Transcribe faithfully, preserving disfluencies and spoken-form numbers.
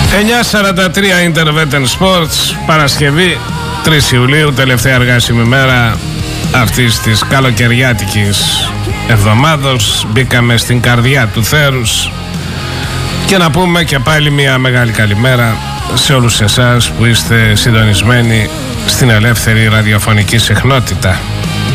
εννιά σαράντα τρία Interveten Sports, Παρασκευή τρεις Ιουλίου, τελευταία εργάσιμη μέρα αυτής της καλοκαιριάτικης εβδομάδος. Μπήκαμε στην καρδιά του θέρους και να πούμε και πάλι μια μεγάλη καλημέρα σε όλους εσάς που είστε συντονισμένοι στην ελεύθερη ραδιοφωνική συχνότητα.